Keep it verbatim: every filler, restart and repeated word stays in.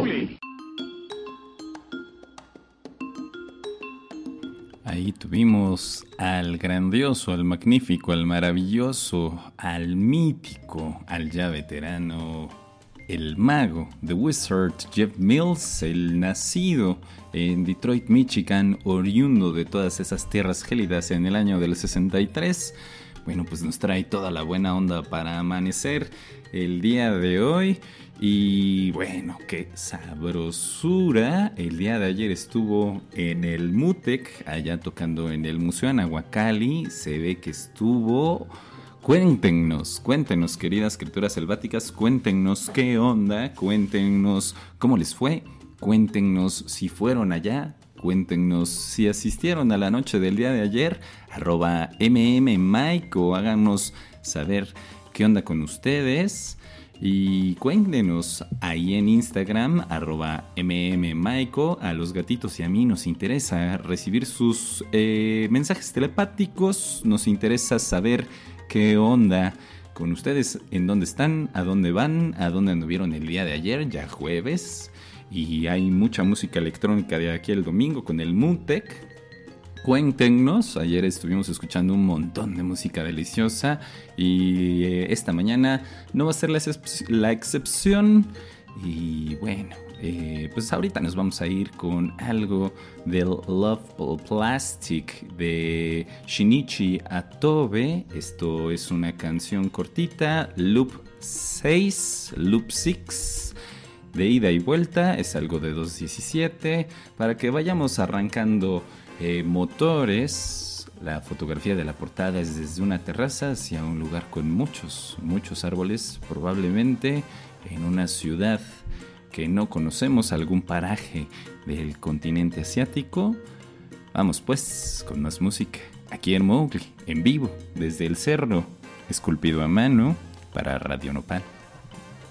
Mowgli. Ahí tuvimos al grandioso, al magnífico, al maravilloso, al mítico, al ya veterano, el mago, The Wizard, Jeff Mills, el nacido en Detroit, Michigan, oriundo de todas esas tierras gélidas en el año del sesenta y tres. Bueno, pues nos trae toda la buena onda para amanecer el día de hoy. Y bueno, qué sabrosura. El día de ayer estuvo en el MUTEC, allá tocando en el Museo Anahuacalli. Se ve que estuvo... Cuéntenos, cuéntenos, queridas criaturas selváticas, cuéntenos qué onda, cuéntenos cómo les fue, cuéntenos si fueron allá, cuéntenos si asistieron a la noche del día de ayer, arroba mmmike, o háganos saber qué onda con ustedes. Y cuéntenos ahí en Instagram, arroba mmmaico. A los gatitos y a mí nos interesa recibir sus eh, mensajes telepáticos. Nos interesa saber qué onda con ustedes, en dónde están, a dónde van, a dónde anduvieron el día de ayer, ya jueves. Y hay mucha música electrónica de aquí el domingo con el MUTEC. Cuéntenos, ayer estuvimos escuchando un montón de música deliciosa y eh, esta mañana no va a ser la, excep- la excepción. Y bueno, eh, pues ahorita nos vamos a ir con algo del Love Plastic de Shinichi Atobe. Esto es una canción cortita, Loop seis, Loop seis. De ida y vuelta, es algo de dos diecisiete, para que vayamos arrancando eh, motores. La fotografía de la portada es desde una terraza hacia un lugar con muchos, muchos árboles, probablemente en una ciudad que no conocemos, algún paraje del continente asiático. Vamos pues con más música, aquí en Mowgli, en vivo, desde el cerro, esculpido a mano para Radio Nopal.